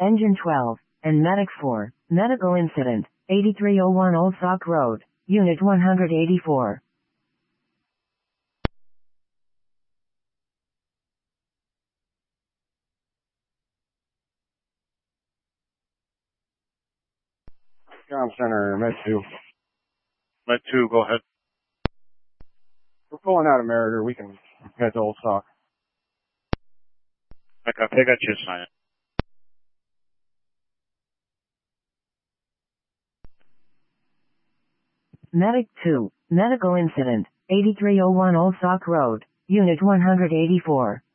Engine 12, and Medic 4, medical incident, 8301 Old Sauk Road, Unit 184. Comm Center, Med 2. Med 2, go ahead. We're pulling out of Meritor. We can head to Old Sauk. I got you, sign it. Medic 2, medical incident, 8301 Old Sauk Road, Unit 184.